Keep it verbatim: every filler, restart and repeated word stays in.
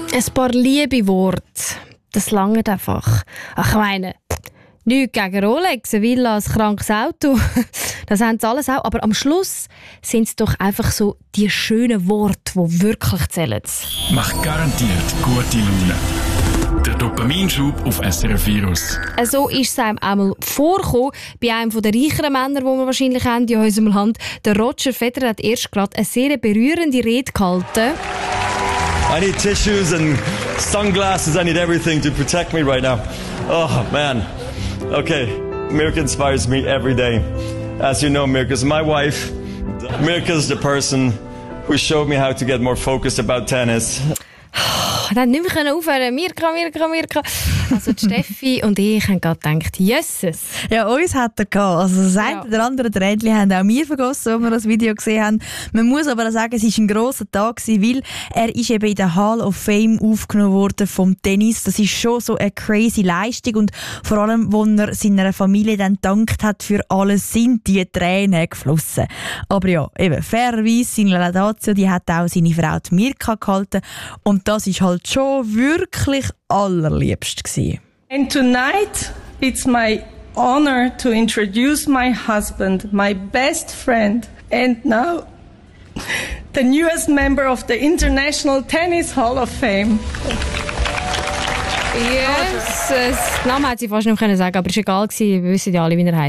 Ein paar liebe Worte, das langt einfach. Ach, ich meine, nichts gegen Rolex, eine Villa, ein krankes Auto. Das haben sie alles auch. Aber am Schluss sind es doch einfach so die schönen Worte, die wirklich zählen. Macht garantiert gute Laune. Der Dopaminschub auf S R F Virus. So ist es einem einmal vorgekommen, bei einem der reicheren Männer, die wir wahrscheinlich haben in unserem Land. Der Roger Federer hat erst gerade eine sehr berührende Rede gehalten. I need tissues and sunglasses. I need everything to protect me right now. Oh, man. Okay, Mirka inspires me every day. As you know, Mirka is my wife. Mirka is the person who showed me how to get more focused about tennis. Ich konnte nicht mehr aufhören. Mirka, Mirka, Mirka. Also die Steffi und ich haben gerade gedacht, Jesus. Ja, uns hat er gehabt. Also das eine Ja. oder andere Träntchen haben auch wir vergossen, als wir das Video gesehen haben. Man muss aber auch sagen, es war ein grosser Tag gewesen, weil er ist eben in der Hall of Fame aufgenommen worden vom Tennis. Das ist schon so eine crazy Leistung und vor allem, als er seiner Familie dann gedankt hat für alles, sind die Tränen geflossen. Aber ja, eben fairerweise, seine Laudatio, die hat auch seine Frau die Mirka gehalten und das ist halt schon wirklich allerliebst gewesen. And tonight, it's my honor to introduce my husband, my best friend, and now the newest member of the International Tennis Hall of Fame. Yes. Den Namen hätte sie fast nicht mehr sagen können, aber es war egal. Wir wissen ja alle, wie er heißt.